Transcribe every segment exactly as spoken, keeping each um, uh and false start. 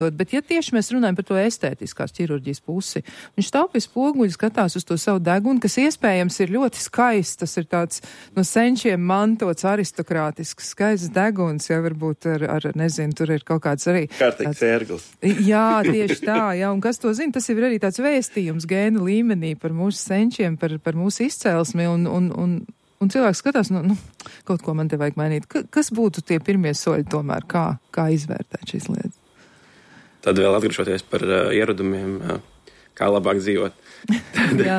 Bet, ja tieši mēs runājam par to estētiskās ķirurģijas pusi, viņš stāv pie spoguļa, skatās uz to savu degunu, kas iespējams ir ļoti skaists, tas ir tāds no senčiem mantots, aristokrātisks, skaists deguns, ja varbūt ar, ar, nezinu, tur ir kaut kāds arī... Kārtīgs ērglis. Jā, tieši tā, jā, un kas to zina, tas ir arī tāds vēstījums gēnu līmenī par mūsu senčiem, par, par mūsu izcelsmi, un, un, un, un cilvēks skatās, nu, nu, kaut ko man te vajag mainīt. K- kas būtu tie pirmie soļi tomēr, kā, kā izvērtēt šīs lietas? Tad vēl atgriežoties par uh, ieradumiem, uh, kā labāk dzīvot. Jā.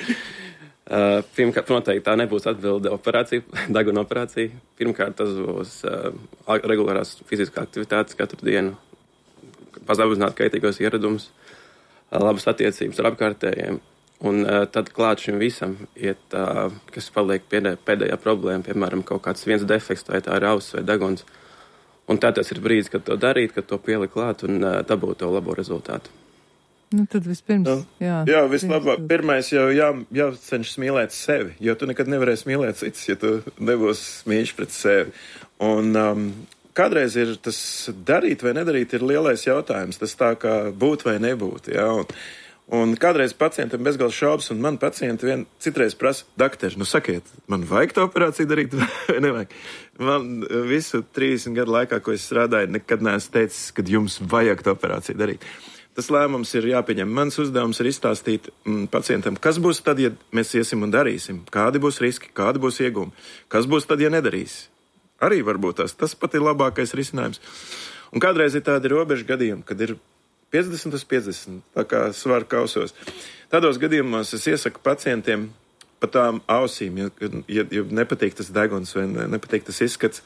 uh, pirmkārt, noteikti tā nebūs atbilde operācija, deguna operācija. Pirmkārt, tas būs uh, regulārās fiziskās aktivitātes katru dienu, pazaudzināt kaitīgos ieradumus, uh, labas attiecības ar apkārtējiem. Un uh, tad klāt šim visam iet, uh, kas paliek pēdējā, pēdējā problēma, piemēram, kaut kāds viens defekts, vai tā ir auss vai deguns. Un tā tas ir brīdis, kad to darīt, kad to pielikt klāt un uh, dabūt to labo rezultātu. Nu, tad vispirms, nu, jā. Jā, vislabāk. Pirmais jau jā, jācenšas mīlēt sevi, jo tu nekad nevarēsi mīlēt citus, ja tu nebūsi mīļš pret sevi. Un um, kādreiz ir tas darīt vai nedarīt ir lielais jautājums. Tas tā kā būt vai nebūt, jā. Un, Un kādreiz pacientam bezgalīgi šaubas, un man pacienti vien citreiz prasa, doktori, nu sakiet, man vajag to operāciju darīt vai nevajag? Man visu trīsdesmit gadu laikā, ko es strādāju, nekad neesmu teicis, ka jums vajag to operāciju darīt. Tas lēmums ir jāpieņem. Mans uzdevums ir izstāstīt mm, pacientam, kas būs tad, ja mēs iesim un darīsim, kādi būs riski, kādi būs iegūmi, kas būs tad, ja nedarīs. Arī varbūt tas, tas pat ir labākais risinājums. Un kādreiz ir tādi robežu gadījumi, kad ir piecdesmit uz piecdesmit, tā kā svaru kausos. Tādos gadījumos es iesaku pacientiem pa tām ausīm, ja, ja, ja nepatīk tas deguns vai ne, nepatīk tas izskats.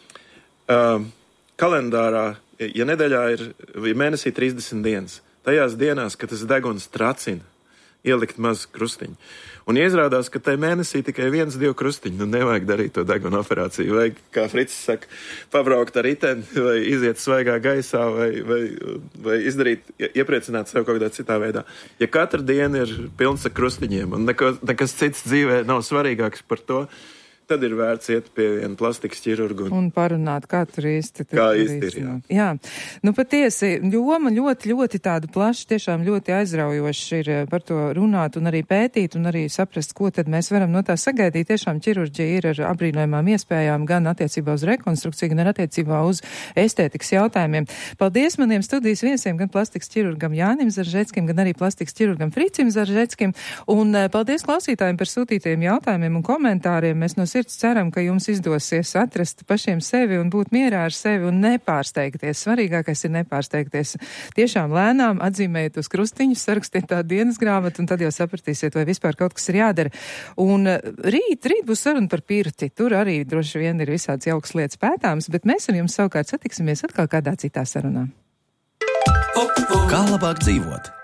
Uh, kalendārā, ja nedēļā ir, ja mēnesī trīsdesmit dienas, tajās dienās, kad tas deguns tracina, ielikt mazu krustiņu. Un izrādās, ka tai mēnesī tikai viens, divi krustiņi, nu nevajag darīt to deguna operāciju, vajag, kā Fricis saka, pabraukt ar riteni, vai iziet svaigā gaisā, vai, vai, vai izdarīt, iepriecināt sev kaut kādā citā veidā. Ja katra diena ir pilns ar krustiņiem, un neko, nekas cits dzīvē nav svarīgāks par to, tad ir vērts iet pie viena plastikas ķirurga. Un, un parunāt, kā tur īsti. Kā īsti ir, jā. Jā. Nu, patiesi, joma ļoti, ļoti tāda plaša, tiešām ļoti aizraujoši ir par to runāt un arī pētīt un arī saprast, ko tad mēs varam no tā sagaidīt. Tiešām ķirurģija ir ar abrīnojumām iespējām gan attiecībā uz rekonstrukciju, gan attiecībā uz estētikas jautājumiem. Paldies maniem studijas viesiem, gan plastikas ķirurgam Jānim Zaržeckim, gan arī plastikas ķirurgam Fricim Zaržeckim. Un paldies klausītājiem par sūtītajiem jautājumiem un komentāriem. Mēs no sirds ceram, ka jums izdosies atrast pašiem sevi un būt mierā ar sevi un nepārsteigties. Svarīgākais ir nepārsteigties. Tiešām lēnām atzīmējiet uz krustiņus, sarakstiet tā dienas grāmatu un tad jau sapratīsiet, vai vispār kaut kas ir jādara. Un rīt, rīt būs saruna par pirti. Tur arī droši vien ir visāds jauks lietas pētāms, bet mēs ar jums savukārt satiksimies atkal kādā citā sarunā. Kā labāk dzīvot?